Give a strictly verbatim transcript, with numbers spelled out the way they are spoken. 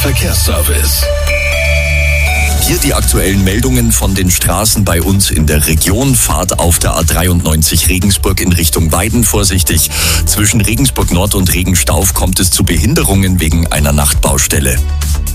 Verkehrsservice. Hier die aktuellen Meldungen von den Straßen bei uns in der Region. Fahrt auf der A dreiundneunzig Regensburg in Richtung Weiden vorsichtig. Zwischen Regensburg Nord und Regenstauf kommt es zu Behinderungen wegen einer Nachtbaustelle.